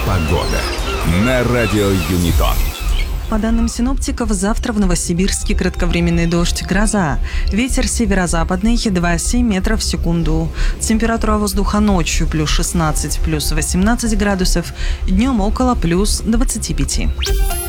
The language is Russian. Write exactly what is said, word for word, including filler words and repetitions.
Погода на радио Юнитон. По данным синоптиков, завтра в Новосибирске кратковременный дождь, гроза. Ветер северо-западный два целых семь десятых метров в секунду. Температура воздуха ночью плюс шестнадцать, плюс восемнадцать градусов, днем около плюс двадцати пяти.